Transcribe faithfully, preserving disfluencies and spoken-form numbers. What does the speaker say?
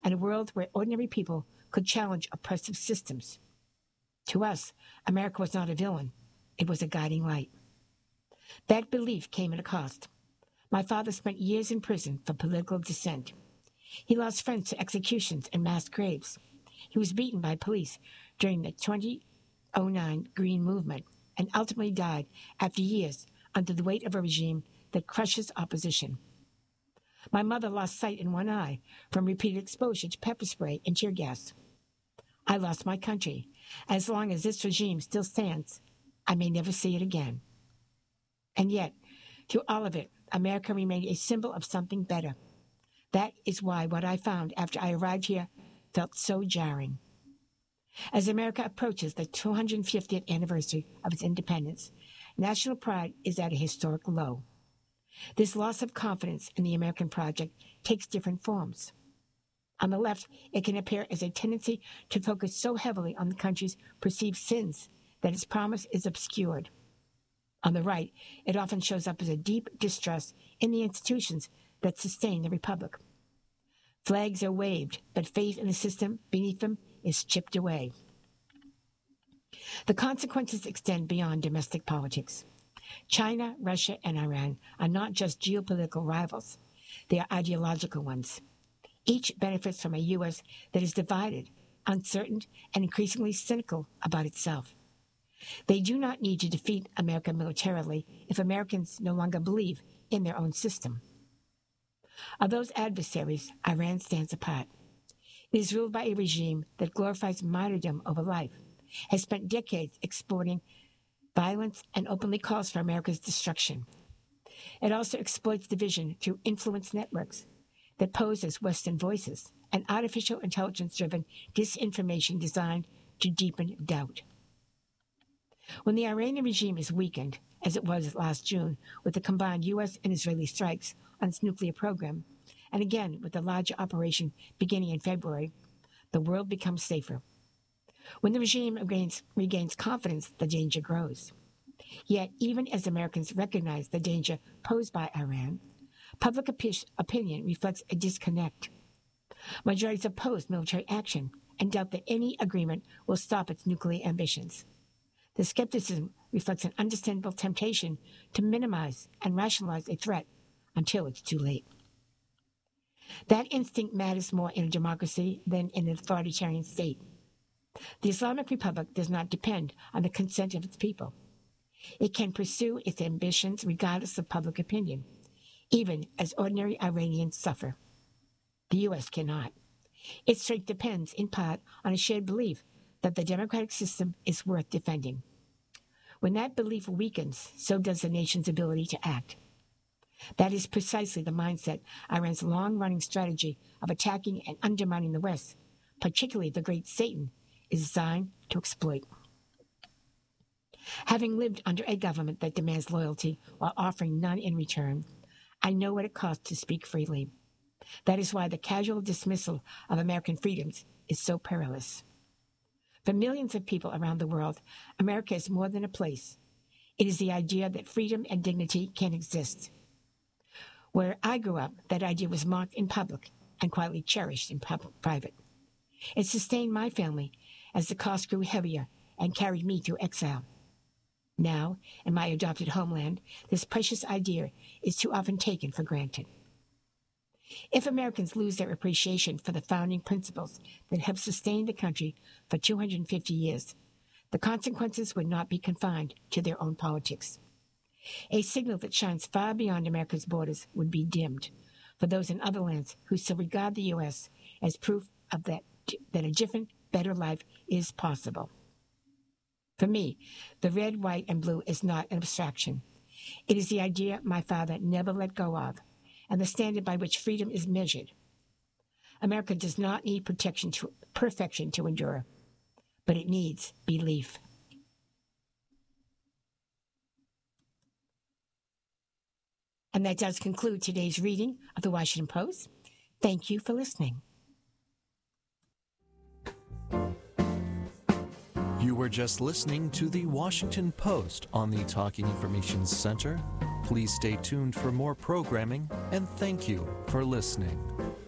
and a world where ordinary people could challenge oppressive systems. To us, America was not a villain. It was a guiding light. That belief came at a cost. My father spent years in prison for political dissent. He lost friends to executions and mass graves. He was beaten by police during the twenty oh nine Green Movement and ultimately died after years under the weight of a regime that crushes opposition. My mother lost sight in one eye from repeated exposure to pepper spray and tear gas. I lost my country. As long as this regime still stands, I may never see it again. And yet, through all of it, America remained a symbol of something better. That is why what I found after I arrived here felt so jarring. As America approaches the two hundred fiftieth anniversary of its independence, national pride is at a historic low. This loss of confidence in the American project takes different forms. On the left, it can appear as a tendency to focus so heavily on the country's perceived sins that its promise is obscured. On the right, it often shows up as a deep distrust in the institutions that sustain the republic. Flags are waved, but faith in the system beneath them is chipped away. The consequences extend beyond domestic politics. China, Russia, and Iran are not just geopolitical rivals. They are ideological ones. Each benefits from a U S that is divided, uncertain, and increasingly cynical about itself. They do not need to defeat America militarily if Americans no longer believe in their own system. Of those adversaries, Iran stands apart. It is ruled by a regime that glorifies martyrdom over life, has spent decades exporting violence, and openly calls for America's destruction. It also exploits division through influence networks that pose as Western voices and artificial intelligence-driven disinformation designed to deepen doubt. When the Iranian regime is weakened, as it was last June with the combined U S and Israeli strikes on its nuclear program, and again with the larger operation beginning in February, the world becomes safer. When the regime regains, regains confidence, the danger grows. Yet, even as Americans recognize the danger posed by Iran, public opi- opinion reflects a disconnect. Majorities oppose military action and doubt that any agreement will stop its nuclear ambitions. The skepticism reflects an understandable temptation to minimize and rationalize a threat until it's too late. That instinct matters more in a democracy than in an authoritarian state. The Islamic Republic does not depend on the consent of its people. It can pursue its ambitions regardless of public opinion, even as ordinary Iranians suffer. The U S cannot. Its strength depends, in part, on a shared belief that the democratic system is worth defending. When that belief weakens, so does the nation's ability to act. That is precisely the mindset Iran's long-running strategy of attacking and undermining the West, particularly the great Satan, is designed to exploit. Having lived under a government that demands loyalty while offering none in return, I know what it costs to speak freely. That is why the casual dismissal of American freedoms is so perilous. For millions of people around the world, America is more than a place. It is the idea that freedom and dignity can exist. Where I grew up, that idea was mocked in public and quietly cherished in pub- private. It sustained my family as the cost grew heavier and carried me through exile. Now, in my adopted homeland, this precious idea is too often taken for granted. If Americans lose their appreciation for the founding principles that have sustained the country for two hundred fifty years, the consequences would not be confined to their own politics. A signal that shines far beyond America's borders would be dimmed for those in other lands who still regard the U S as proof of that, that a different, better life is possible. For me, the red, white, and blue is not an abstraction. It is the idea my father never let go of, and the standard by which freedom is measured. America does not need protection to, perfection to endure, but it needs belief. And that does conclude today's reading of the Washington Post. Thank you for listening. You were just listening to the Washington Post on the Talking Information Center. Please stay tuned for more programming, and thank you for listening.